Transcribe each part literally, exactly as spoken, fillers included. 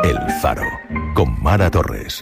El Faro, con Mara Torres.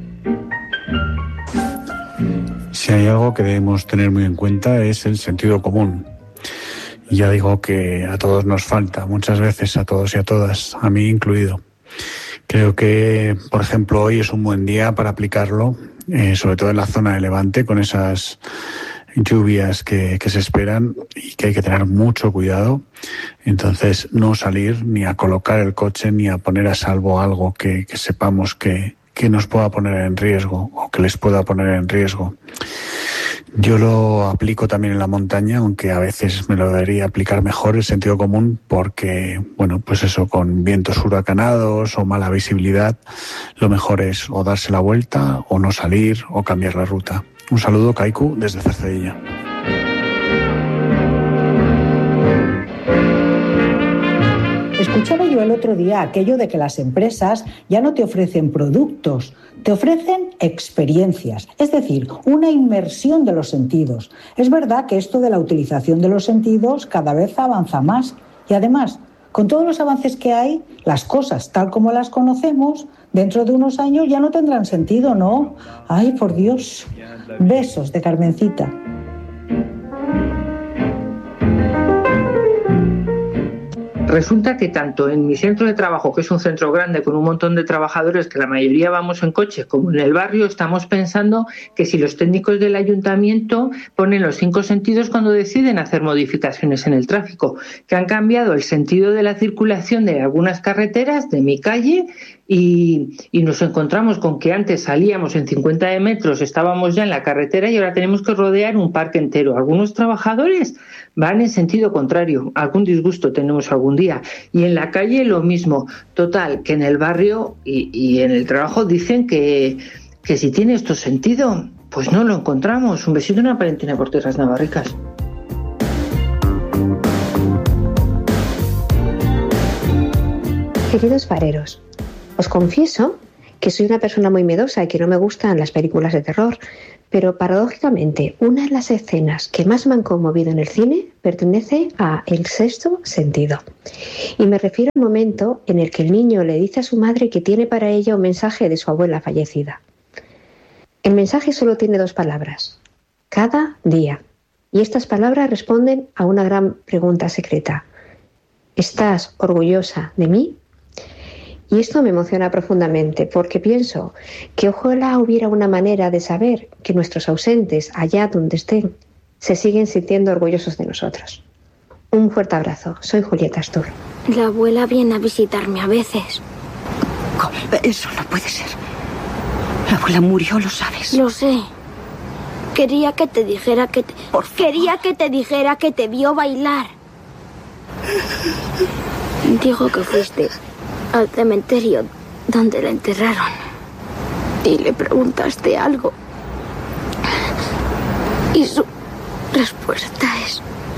Si hay algo que debemos tener muy en cuenta es el sentido común. Ya digo que a todos nos falta, muchas veces a todos y a todas, a mí incluido. Creo que, por ejemplo, hoy es un buen día para aplicarlo, eh, sobre todo en la zona de Levante, con esas lluvias que, que se esperan y que hay que tener mucho cuidado. Entonces, no salir ni a colocar el coche ni a poner a salvo algo que, que sepamos que, que nos pueda poner en riesgo o que les pueda poner en riesgo. Yo lo aplico también en la montaña, aunque a veces me lo debería aplicar mejor el sentido común porque, bueno, pues eso, con vientos huracanados o mala visibilidad, lo mejor es o darse la vuelta o no salir o cambiar la ruta. Un saludo, Kaiku, desde Cercedilla. Escuchaba yo el otro día aquello de que las empresas ya no te ofrecen productos, te ofrecen experiencias, es decir, una inmersión de los sentidos. Es verdad que esto de la utilización de los sentidos cada vez avanza más y además, con todos los avances que hay, las cosas tal como las conocemos, dentro de unos años ya no tendrán sentido, ¿no? Ay, por Dios. Besos de Carmencita. Resulta que tanto en mi centro de trabajo, que es un centro grande con un montón de trabajadores, que la mayoría vamos en coche, como en el barrio, estamos pensando que si los técnicos del ayuntamiento ponen los cinco sentidos cuando deciden hacer modificaciones en el tráfico, que han cambiado el sentido de la circulación de algunas carreteras, de mi calle, y, y nos encontramos con que antes salíamos en cincuenta metros, estábamos ya en la carretera y ahora tenemos que rodear un parque entero. Algunos trabajadores van en sentido contrario, algún disgusto tenemos algún día. Y en la calle lo mismo. Total, que en el barrio y, y en el trabajo dicen que, que si tiene esto sentido, pues no lo encontramos. Un besito y una palentina por tierras navarricas. Queridos fareros, os confieso que soy una persona muy miedosa y que no me gustan las películas de terror, pero paradójicamente una de las escenas que más me han conmovido en el cine pertenece a El sexto sentido. Y me refiero al momento en el que el niño le dice a su madre que tiene para ella un mensaje de su abuela fallecida. El mensaje solo tiene dos palabras: cada día. Y estas palabras responden a una gran pregunta secreta: ¿estás orgullosa de mí? Y esto me emociona profundamente porque pienso que ojalá hubiera una manera de saber que nuestros ausentes, allá donde estén, se siguen sintiendo orgullosos de nosotros. Un fuerte abrazo. Soy Julieta Astur. La abuela viene a visitarme a veces. ¿Cómo? Eso no puede ser. La abuela murió, lo sabes. Lo sé. Quería que te dijera que te... Por favor. Quería que te dijera que te vio bailar. Dijo que fuiste al cementerio donde la enterraron y le preguntaste algo y su respuesta es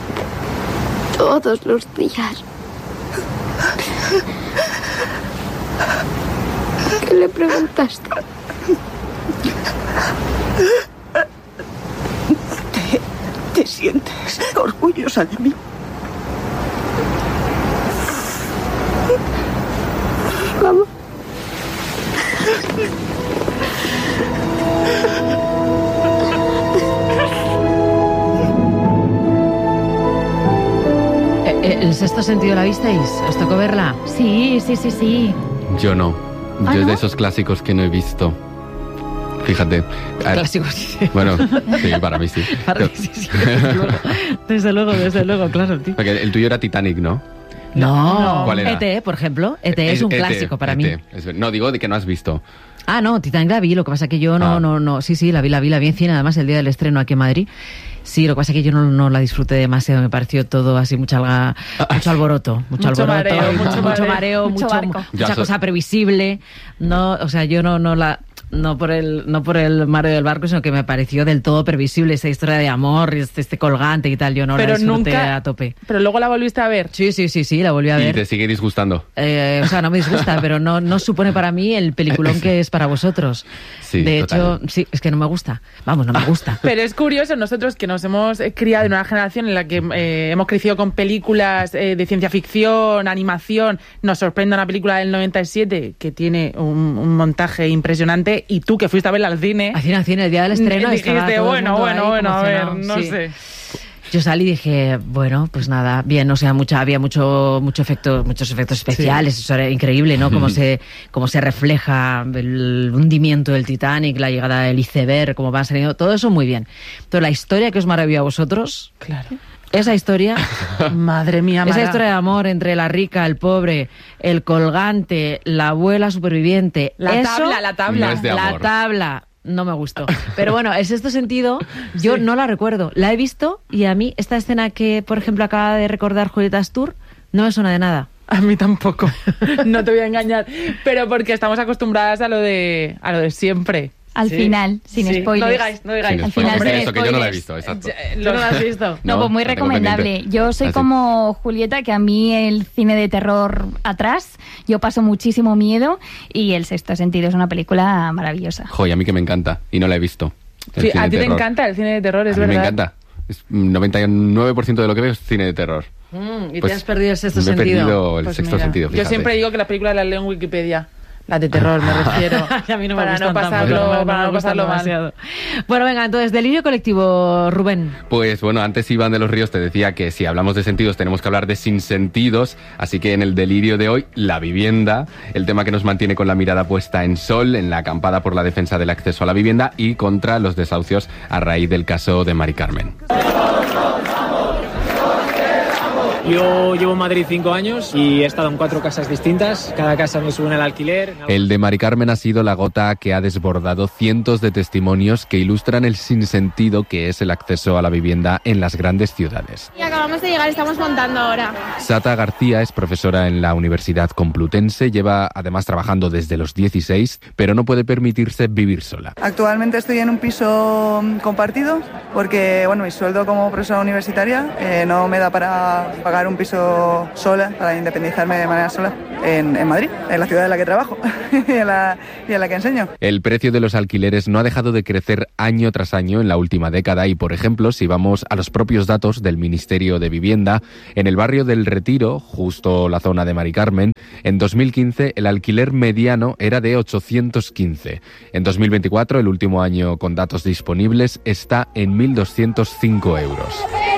todos los días. ¿Qué le preguntaste? ¿Te, te sientes orgullosa de mí? Vamos. ¿El sexto sentido la visteis? ¿Os tocó verla? Sí, sí, sí, sí. Yo no. ¿Ah, Yo es no? de esos clásicos que no he visto. Fíjate. Clásicos, sí. Bueno, sí, para mí sí. Para mí sí, sí, desde luego. Desde luego, desde luego, claro, tío. Porque el tuyo era Titanic, ¿no? No, ¿Cuál era? E T, por ejemplo. E T es un E T, clásico para E T. mí. Es- No, digo de que no has visto. Ah, no, Titanic la vi, lo que pasa es que yo no, Ah. no, no, sí, sí, la vi, la vi, la vi en cine, además el día del estreno aquí en Madrid. Sí, lo que pasa es que yo no, no la disfruté demasiado, me pareció todo así, mucha alga, mucho alboroto, mucho, Mucho alboroto, mareo, mucho, mucho mucho mareo, mareo, mucho mucho, barco. mucha Ya, cosa so- previsible, no, o sea, yo no, no la, No por el no por el Mario del barco, sino que me pareció del todo previsible esa historia de amor, este, este colgante y tal. Yo no pero la disfruté nunca, a tope. Pero luego la volviste a ver. Sí, sí, sí, sí, la volví a ver. ¿Y te sigue disgustando? Eh, o sea, no me disgusta, pero no, no supone para mí el peliculón que es para vosotros. Sí, de total. hecho, sí, es que no me gusta. Vamos, no me gusta. Pero es curioso, nosotros que nos hemos criado en una generación en la que eh, hemos crecido con películas eh, de ciencia ficción, animación, nos sorprende una película del noventa y siete que tiene un, un montaje impresionante, y tú que fuiste a verla al cine... Al cine, al cine, el día del estreno... Dijiste, bueno, bueno, bueno, a ver, no sí. sé... Yo salí y dije, bueno, pues nada, bien, o sea, mucha, había mucho, mucho efecto, muchos efectos especiales, sí. Eso era increíble, ¿no? Cómo se, cómo se refleja el hundimiento del Titanic, la llegada del iceberg, cómo van saliendo, todo eso muy bien. Pero la historia que os maravilló a vosotros, claro. Esa historia, madre mía, Mara. Esa historia de amor entre la rica, el pobre, el colgante, la abuela superviviente, la eso, tabla, la tabla, no es de amor. la tabla. No me gustó. Pero bueno, en este sentido, yo sí. no la recuerdo. La he visto y a mí esta escena que, por ejemplo, acaba de recordar Julieta Astur, no me suena de nada. A mí tampoco. No te voy a engañar. Pero porque estamos acostumbradas a lo de, a lo de siempre. Al sí. final, sin sí. spoilers. No digáis, no digáis. Al final, Hombre, sin eso spoilers. que yo no la he visto, exacto. ¿Tú no la has visto? No, no pues muy recomendable. Yo soy Así. como Julieta, que a mí el cine de terror atrás, yo paso muchísimo miedo, y El sexto sentido es una película maravillosa. Joder, a mí que me encanta y no la he visto. Sí, a ti te encanta el cine de terror, es a verdad. A mí me encanta. Es noventa y nueve por ciento de lo que veo es cine de terror. Mm, y pues te has perdido el sexto me sentido. Me he perdido el pues sexto mira, sentido, fíjate. Yo siempre digo que las películas las leo en Wikipedia. Las de terror, me refiero. A mí no me para gustan no pasarlo, tampoco, no, para no no pasarlo mal. Bueno, venga, entonces, delirio colectivo, Rubén. Pues bueno, antes Iván de los Ríos te decía que si hablamos de sentidos tenemos que hablar de sinsentidos, así que en el delirio de hoy, la vivienda, el tema que nos mantiene con la mirada puesta en sol, en la acampada por la defensa del acceso a la vivienda y contra los desahucios a raíz del caso de Mari Carmen. Yo llevo en Madrid cinco años y he estado en cuatro casas distintas. Cada casa me suben el alquiler. El de Mari Carmen ha sido la gota que ha desbordado cientos de testimonios que ilustran el sinsentido que es el acceso a la vivienda en las grandes ciudades. Y acabamos de llegar, estamos montando ahora. Sata García es profesora en la Universidad Complutense, lleva además trabajando desde los dieciséis, pero no puede permitirse vivir sola. Actualmente estoy en un piso compartido porque, bueno, mi sueldo como profesora universitaria eh, no me da para pagar un piso sola, para independizarme de manera sola en, en Madrid, en la ciudad en la que trabajo y, en la, y en la que enseño. El precio de los alquileres no ha dejado de crecer año tras año en la última década y, por ejemplo, si vamos a los propios datos del Ministerio de Vivienda, en el barrio del Retiro, justo la zona de Mari Carmen, en dos mil quince el alquiler mediano era de ochocientos quince. En dos mil veinticuatro, el último año con datos disponibles, está en mil doscientos cinco euros.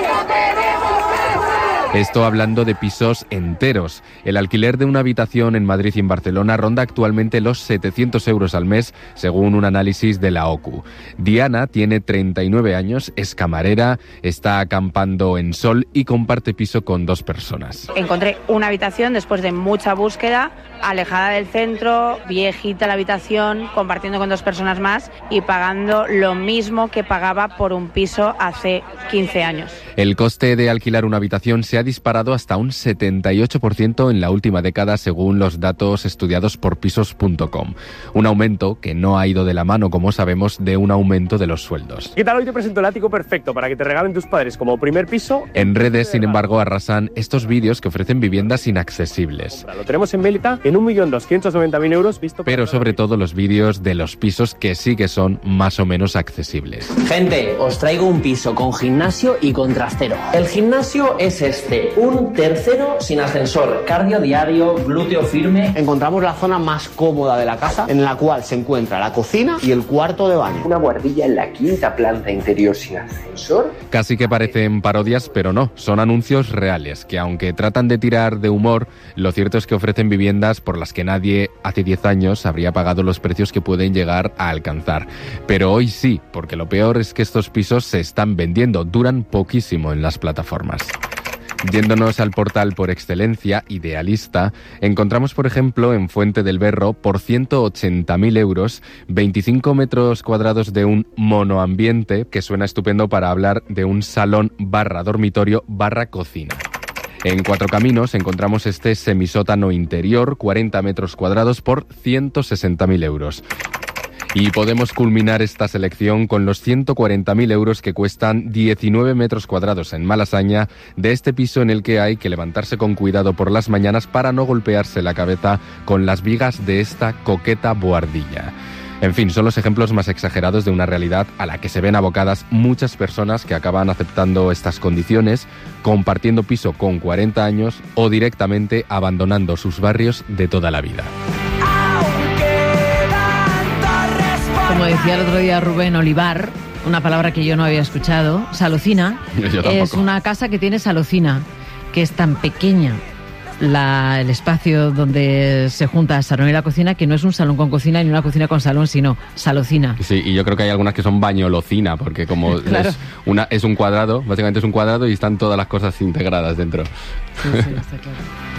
Esto hablando de pisos enteros. El alquiler de una habitación en Madrid y en Barcelona ronda actualmente los setecientos euros al mes, según un análisis de la O C U. Diana tiene treinta y nueve años, es camarera, está acampando en Sol y comparte piso con dos personas. Encontré una habitación después de mucha búsqueda, alejada del centro, viejita la habitación, compartiendo con dos personas más y pagando lo mismo que pagaba por un piso hace quince años. El coste de alquilar una habitación se ha disparado hasta un setenta y ocho por ciento en la última década, según los datos estudiados por pisos punto com. Un aumento que no ha ido de la mano, como sabemos, de un aumento de los sueldos. ¿Qué tal? Hoy te presento el ático perfecto para que te regalen tus padres como primer piso. En redes, sin embargo, arrasan estos vídeos que ofrecen viviendas inaccesibles. Lo tenemos en Mélita en un millón doscientos noventa mil euros visto. Pero sobre todo los vídeos de los pisos que sí que son más o menos accesibles. Gente, os traigo un piso con gimnasio y con trastero. El gimnasio es este. Un tercero sin ascensor, cardio diario, glúteo firme. Encontramos la zona más cómoda de la casa, en la cual se encuentra la cocina y el cuarto de baño. Una guardilla en la quinta planta interior sin ascensor. Casi que parecen parodias, pero no, son anuncios reales, que aunque tratan de tirar de humor, lo cierto es que ofrecen viviendas por las que nadie hace diez años habría pagado los precios que pueden llegar a alcanzar. Pero hoy sí, porque lo peor es que estos pisos se están vendiendo, duran poquísimo en las plataformas. Yéndonos al portal por excelencia, Idealista, encontramos, por ejemplo, en Fuente del Berro, por ciento ochenta mil euros, veinticinco metros cuadrados de un monoambiente, que suena estupendo para hablar de un salón barra dormitorio barra cocina. En Cuatro Caminos encontramos este semisótano interior, cuarenta metros cuadrados por ciento sesenta mil euros. Y podemos culminar esta selección con los ciento cuarenta mil euros que cuestan diecinueve metros cuadrados en Malasaña de este piso en el que hay que levantarse con cuidado por las mañanas para no golpearse la cabeza con las vigas de esta coqueta bohardilla. En fin, son los ejemplos más exagerados de una realidad a la que se ven abocadas muchas personas que acaban aceptando estas condiciones, compartiendo piso con cuarenta años o directamente abandonando sus barrios de toda la vida. Como decía el otro día Rubén, olivar, una palabra que yo no había escuchado, salocina, es una casa que tiene salocina, que es tan pequeña la, el espacio donde se junta el salón y la cocina, que no es un salón con cocina ni una cocina con salón, sino salocina. Sí, y yo creo que hay algunas que son bañolocina, porque como claro. es, una, es un cuadrado, básicamente es un cuadrado y están todas las cosas integradas dentro. Sí, sí, está claro.